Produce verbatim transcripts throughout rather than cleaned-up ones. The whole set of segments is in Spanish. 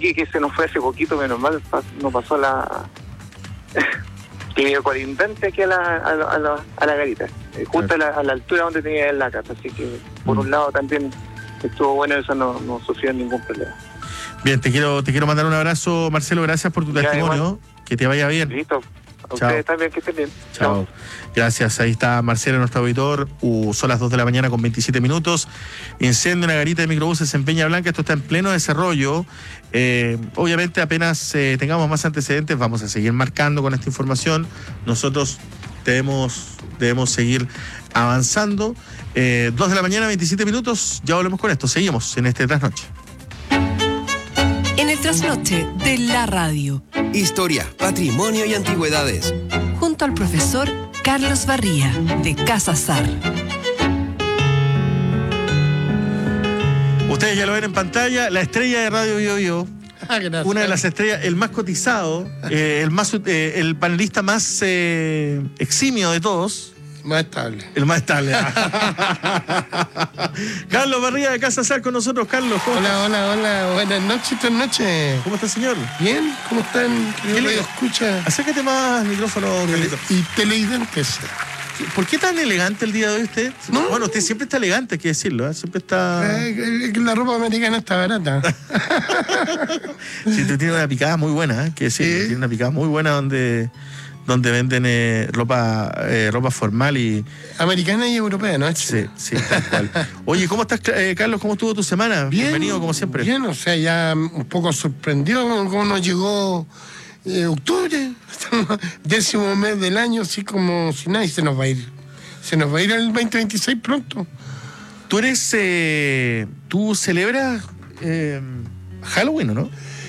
Iquique, que se nos fue hace poquito, menos mal, no pasó la... que vino colindante aquí a la, a la, a la, a la garita, eh, justo claro. a, la, a la altura donde tenía la casa, así que por mm. un lado también estuvo bueno, eso no, no sufrió ningún problema. Bien, te quiero te quiero mandar un abrazo, Marcelo, gracias por tu ya, testimonio, igual. Que te vaya bien. Listo, a Chao. Ustedes también, que estén bien. Chao. Chao. Gracias, ahí está Marcelo, nuestro auditor. Uh, son las dos de la mañana con veintisiete minutos. Incendio en una garita de microbuses en Peña Blanca, esto está en pleno desarrollo. Eh, obviamente apenas eh, tengamos más antecedentes vamos a seguir marcando con esta información. Nosotros debemos, debemos seguir avanzando. Eh, dos de la mañana, veintisiete minutos, ya volvemos con esto. Seguimos en este Trasnoche. En el Trasnoche de la radio. Historia, patrimonio y antigüedades. Junto al profesor Carlos Barría, de Casa Sar. Ustedes ya lo ven en pantalla, la estrella de Radio Bio Bio. Ah, una de las estrellas, el más cotizado, eh, el más eh, el panelista más eh, eximio de todos. Más estable. El más estable. Carlos Barría de Casa Sar con nosotros. Carlos, ¿cómo Hola, estás? hola, hola. Buenas noches, buenas noches. ¿Cómo está, señor? Bien, ¿cómo están? ¿Qué le escucha? Acércate más al micrófono, Carlito. Y televidentes. ¿Por qué tan elegante el día de hoy usted? No. Bueno, usted siempre está elegante, hay que decirlo, ¿eh? Siempre está... Eh, la ropa americana está barata. Sí, usted tiene una picada muy buena, ¿eh? Hay que decirlo. ¿Sí? Tiene una picada muy buena donde... donde venden eh, ropa eh, ropa formal y... Americana y europea, ¿no? Sí, sí, tal cual. Oye, ¿cómo estás, eh, Carlos? ¿Cómo estuvo tu semana? Bien, bienvenido, como siempre. Bien, o sea, ya un poco sorprendido cómo nos llegó eh, octubre, décimo mes del año, así como si nadie se nos va a ir. Se nos va a ir el veinte veintiséis pronto. ¿Tú eres... Eh, tú celebras eh, Halloween, ¿o no?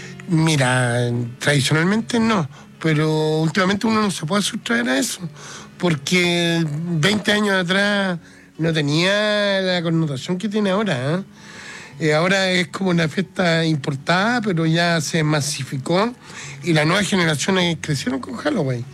Mira, tradicionalmente no. Pero últimamente uno no se puede sustraer a eso, porque veinte años atrás no tenía la connotación que tiene ahora, ¿eh? Eh, ahora es como una fiesta importada, pero ya se masificó y las nuevas generaciones crecieron con Halloween.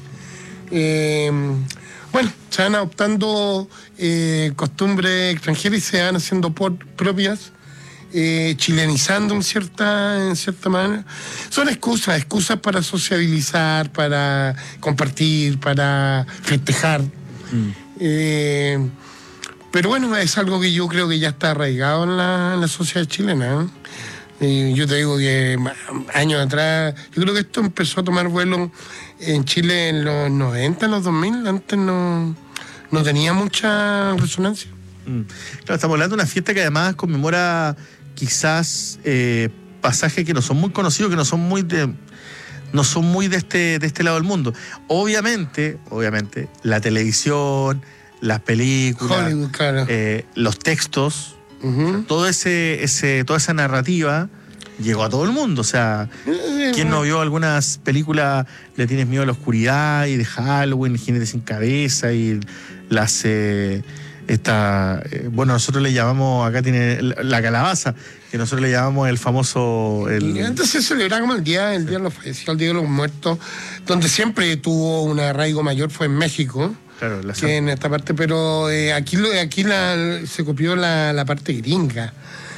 Eh, bueno, se van adoptando eh, costumbres extranjeras y se van haciendo por, propias. Eh, chilenizando en cierta, en cierta manera. Son excusas, excusas para sociabilizar, para compartir, para festejar. Mm. Eh, pero bueno, es algo que yo creo que ya está arraigado en la, en la sociedad chilena, ¿eh? Eh, yo te digo que años atrás, yo creo que esto empezó a tomar vuelo en Chile en los noventa, en los dos mil, antes no, no tenía mucha resonancia. Mm. Claro, estamos hablando de una fiesta que además conmemora quizás eh, pasajes que no son muy conocidos, que no son muy de, no son muy de este, de este lado del mundo. Obviamente, obviamente, la televisión, las películas, Hollywood, claro. eh, los textos, uh-huh. todo ese, ese, toda esa narrativa llegó a todo el mundo. O sea, ¿quién no vio algunas películas? Le tienes miedo a la oscuridad y de Halloween, Jinete sin cabeza y las... Eh, Esta, eh, bueno, nosotros le llamamos, acá tiene la, la calabaza, que nosotros le llamamos el famoso... El... Antes se celebraba como el día, el día de los fallecidos, el día de los muertos, donde siempre tuvo un arraigo mayor fue en México, claro, la que en esta parte, pero eh, aquí, aquí la, se copió la, la parte gringa.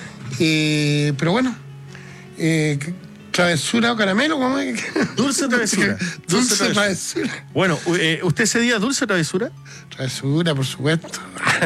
Eh, pero bueno, eh, ¿travesura o caramelo? ¿Cómo es? Dulce o travesura. Dulce, dulce travesura. travesura. Bueno, eh, ¿usted ese día dulce o travesura? Travesura, por supuesto.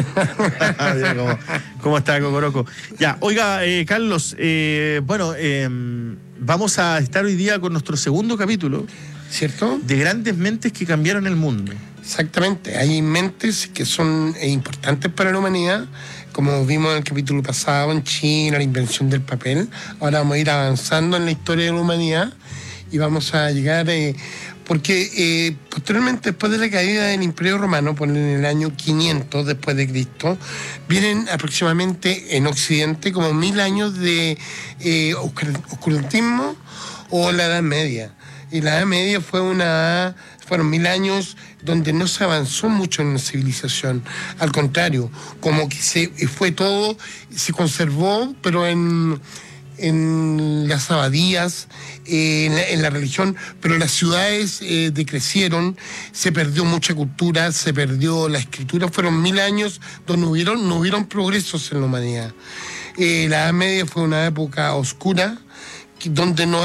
¿Cómo, ¿Cómo está, Cocoroco? Ya, oiga, eh, Carlos, eh, bueno, eh, vamos a estar hoy día con nuestro segundo capítulo. ¿Cierto? De grandes mentes que cambiaron el mundo. Exactamente, hay mentes que son eh, importantes para la humanidad, como vimos en el capítulo pasado en China, la invención del papel. Ahora vamos a ir avanzando en la historia de la humanidad y vamos a llegar, eh, porque eh, posteriormente, después de la caída del Imperio Romano, por en el año quinientos después de Cristo, vienen aproximadamente en Occidente como mil años de eh, oscurantismo o la Edad Media. Y la Edad Media fue una, fueron mil años donde no se avanzó mucho en la civilización. Al contrario, como que se fue todo, se conservó, pero en, en las abadías, eh, en, la, en la religión, pero las ciudades eh, decrecieron, se perdió mucha cultura, se perdió la escritura. Fueron mil años donde no hubieron, no hubieron progresos en la humanidad. Eh, la Edad Media fue una época oscura, donde no